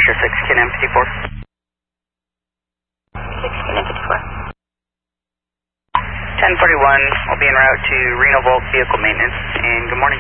Victor 6, KNM 54. 6, KNM 54. 1041, I'll be en route to Reno Vault Vehicle Maintenance, and good morning.